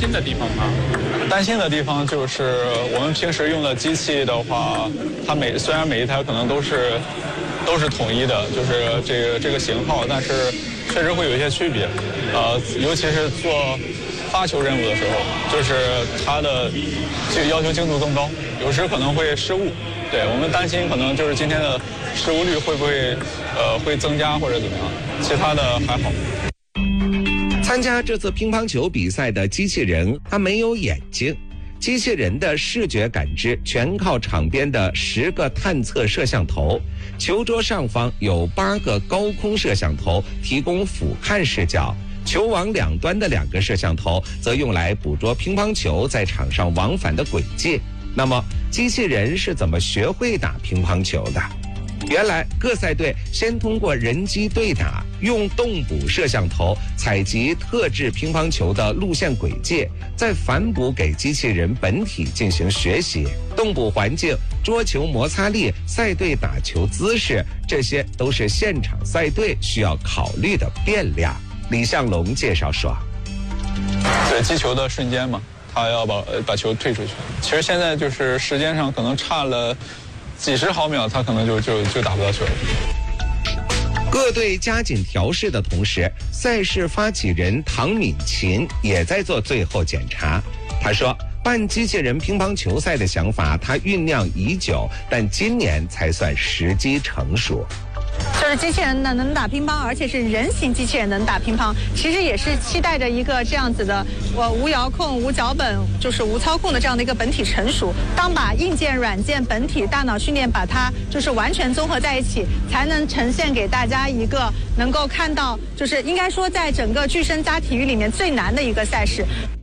心的地方吗？ 担心的地方就是我们平时用的机器的话，它虽然每一台可能都是统一的，就是这个型号，但是确实会有一些区别。尤其是做发球任务的时候，就是它的这个要求精度更高，有时可能会失误。对，我们担心可能就是今天的失误率会不会会增加或者怎么样，其他的还好。 参加这次乒乓球比赛的机器人，它没有眼睛，机器人的视觉感知全靠场边的10个探测摄像头，球桌上方有8个高空摄像头提供俯瞰视角，球网两端的2个摄像头则用来捕捉乒乓球在场上往返的轨迹。那么，机器人是怎么学会打乒乓球的？原来各赛队先通过人机对打，用动捕摄像头采集特制乒乓球的路线轨迹，再反哺给机器人本体进行学习。动捕环境、桌球摩擦力、赛队打球姿势，这些都是现场赛队需要考虑的变量。李向龙介绍说：“ 对击球的瞬间嘛，他要把球退出去。其实现在就是时间上可能差了几十毫秒，他可能就打不到球了。” 各队加紧调试的同时，赛事发起人唐敏琴也在做最后检查。他说，办机器人乒乓球赛的想法他酝酿已久，但今年才算时机成熟。 就是机器人能打乒乓，而且是人形机器人能打乒乓，其实也是期待着一个这样子的无遥控、无脚本，就是无操控的这样的一个本体成熟。当把硬件、软件、本体、大脑训练把它就是完全综合在一起，才能呈现给大家一个能够看到，就是应该说在整个具身家体育里面最难的一个赛事。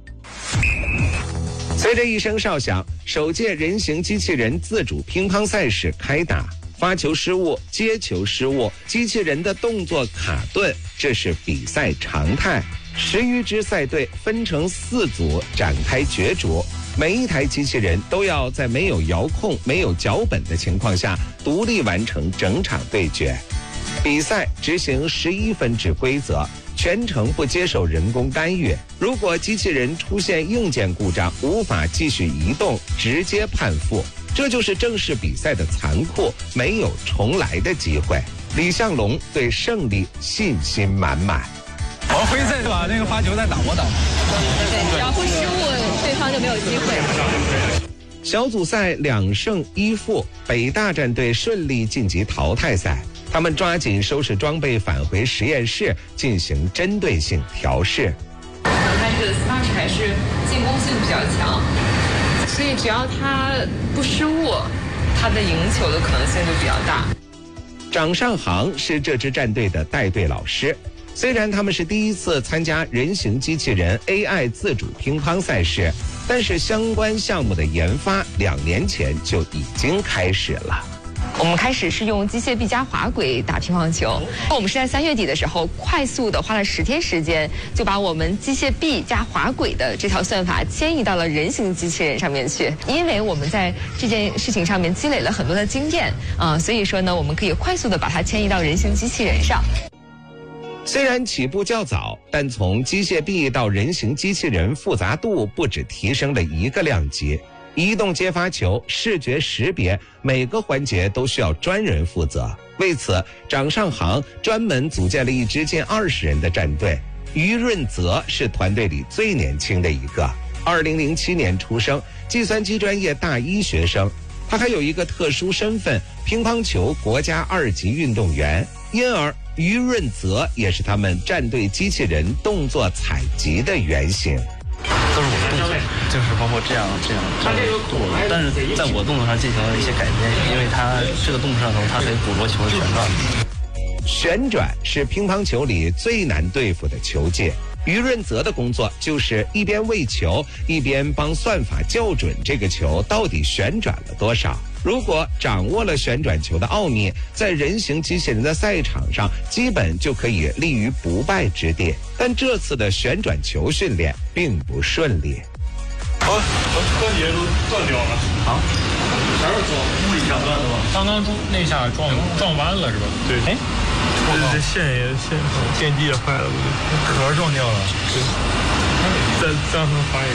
随着一声哨响，首届人形机器人自主乒乓赛事开打。发球失误、接球失误、机器人的动作卡顿，这是比赛常态。10余支赛队分成4组展开角逐，每一台机器人都要在没有遥控、没有脚本的情况下，独立完成整场对决。比赛执行11分制规则，全程不接受人工干预。如果机器人出现硬件故障，无法继续移动，直接判负。这就是正式比赛的残酷，没有重来的机会。李向龙对胜利信心满满。 我们会再把那个发球再打磨打磨。 对，只要不失误，对方就没有机会。 小组赛2胜1负，北大战队顺利晋级淘汰赛。他们抓紧收拾装备，返回实验室进行针对性调试。 但是 Smash 还是进攻性比较强。所以只要他不失误，他的赢球的可能性就比较大。 掌上行是这支战队的带队老师，虽然他们是第一次参加人形机器人 AI 自主乒乓赛事，但是相关项目的研发2年前就已经开始了。 我们开始是用机械臂加滑轨打乒乓球，我们是在3月底的时候快速的花了10天时间，就把我们机械臂加滑轨的这套算法迁移到了人形机器人上面去。因为我们在这件事情上面积累了很多的经验所以说呢，我们可以快速的把它迁移到人形机器人上。 虽然起步较早，但从机械臂到人形机器人复杂度不止提升了1个量级。移动接发球、视觉识别，每个环节都需要专人负责。为此，掌上行专门组建了一支近20人的战队。于润泽是团队里最年轻的一个，2007年出生，计算机专业大1学生。他还有一个特殊身份，乒乓球国家2级运动员。因而，于润泽也是他们战队机器人动作采集的原型。 都是我的动作，就是包括这样动作，但是在我动作上进行了一些改变，因为它这个动作上头，它可以捕捉球的旋转。 旋转是乒乓球里最难对付的球界。于润泽的工作就是一边喂球，一边帮算法校准这个球到底旋转了多少。如果掌握了旋转球的奥秘，在人形机器人的赛场上基本就可以立于不败之地。但这次的旋转球训练并不顺利。 我关节都断掉了。 好， 啥时候做？物理上断的吗？ 刚刚那下撞弯了是吧？ 对。哎，这线电机也坏了， 壳撞掉了。 对。再让他们发一个。